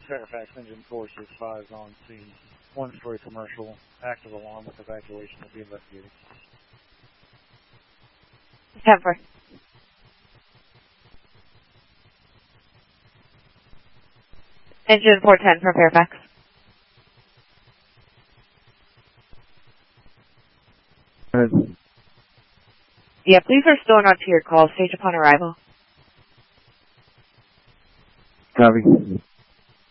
Fairfax Engine 465 is on scene. One-story commercial, active alarm with evacuation will be investigated. 10-4. Engine 410 from Fairfax. Yeah, please restore on to your call. Stage upon arrival. Copy.